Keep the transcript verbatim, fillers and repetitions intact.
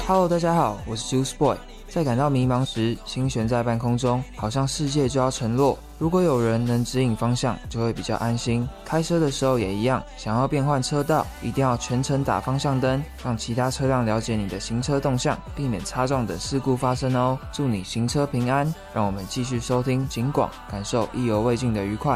Hello， 大家好，我是 Juice Boy。在感到迷茫时，心悬在半空中，好像世界就要沉落。如果有人能指引方向，就会比较安心。开车的时候也一样，想要变换车道，一定要全程打方向灯，让其他车辆了解你的行车动向，避免擦撞等事故发生哦。祝你行车平安，让我们继续收听警广，感受意犹未尽的愉快。